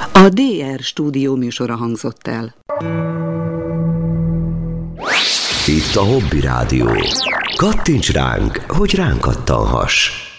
A DR stúdió műsora hangzott el. Itt a Hobby Rádió. Kattints ránk, hogy ránk kattanhass.